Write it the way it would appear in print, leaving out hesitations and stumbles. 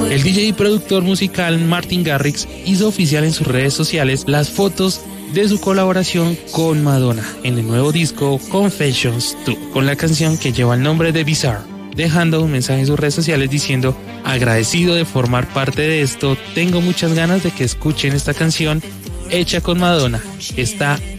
El DJ y productor musical Martin Garrix hizo oficial en sus redes sociales las fotos de su colaboración con Madonna en el nuevo disco Confessions 2, con la canción que lleva el nombre de Bizarre, dejando un mensaje en sus redes sociales diciendo: agradecido de formar parte de esto, tengo muchas ganas de que escuchen esta canción hecha con Madonna, está